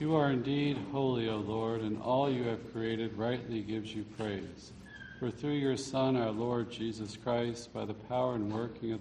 You are indeed holy, O Lord, and all you have created rightly gives you praise. For through your Son, our Lord Jesus Christ, by the power and working of